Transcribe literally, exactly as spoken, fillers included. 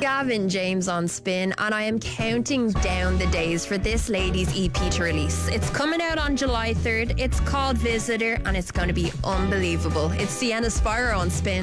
Gavin James on Spin, and I am counting down the days for this lady's E P to release. It's coming out on July third. It's called Visitor, and it's going to be unbelievable. It's Sienna Spyro on Spin.